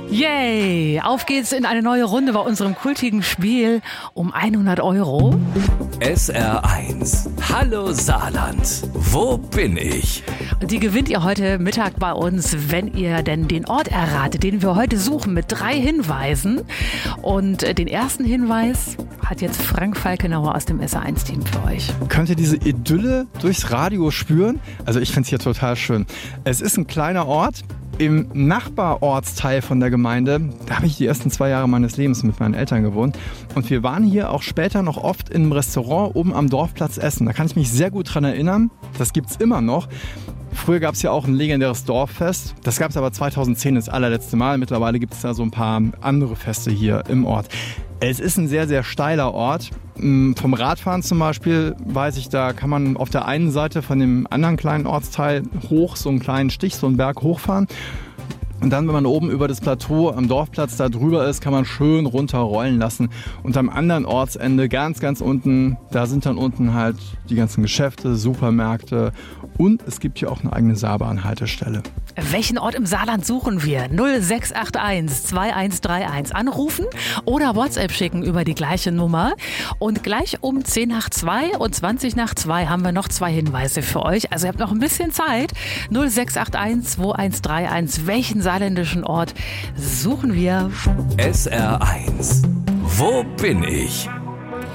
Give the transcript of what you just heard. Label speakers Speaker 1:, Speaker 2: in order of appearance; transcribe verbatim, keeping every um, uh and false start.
Speaker 1: Yay! Auf geht's in eine neue Runde bei unserem kultigen Spiel um hundert Euro.
Speaker 2: S R eins. Hallo Saarland. Wo bin ich?
Speaker 1: Und die gewinnt ihr heute Mittag bei uns, wenn ihr denn den Ort erratet, den wir heute suchen, mit drei Hinweisen. Und den ersten Hinweis hat jetzt Frank Falkenauer aus dem S R eins Team für euch.
Speaker 3: Könnt ihr diese Idylle durchs Radio spüren? Also ich finde es hier total schön. Es ist ein kleiner Ort. Im Nachbarortsteil von der Gemeinde, da habe ich die ersten zwei Jahre meines Lebens mit meinen Eltern gewohnt. Und wir waren hier auch später noch oft in einem Restaurant oben am Dorfplatz essen. Da kann ich mich sehr gut dran erinnern. Das gibt es immer noch. Früher gab es ja auch ein legendäres Dorffest. Das gab es aber zweitausendzehn das allerletzte Mal. Mittlerweile gibt es da so ein paar andere Feste hier im Ort. Es ist ein sehr, sehr steiler Ort. Vom Radfahren zum Beispiel weiß ich, da kann man auf der einen Seite von dem anderen kleinen Ortsteil hoch, so einen kleinen Stich, so einen Berg hochfahren. Und dann, wenn man oben über das Plateau am Dorfplatz da drüber ist, kann man schön runter rollen lassen. Und am anderen Ortsende, ganz, ganz unten, da sind dann unten halt die ganzen Geschäfte, Supermärkte und es gibt hier auch eine eigene Saarbahn-Haltestelle.
Speaker 1: Welchen Ort im Saarland suchen wir? null sechs acht eins zwei eins drei eins anrufen oder WhatsApp schicken über die gleiche Nummer. Und gleich um zehn nach zwei und zwanzig nach zwei haben wir noch zwei Hinweise für euch. Also ihr habt noch ein bisschen Zeit. null sechs acht eins zwei eins drei eins. Welchen saarländischen Ort suchen wir?
Speaker 2: S R eins. Wo bin ich?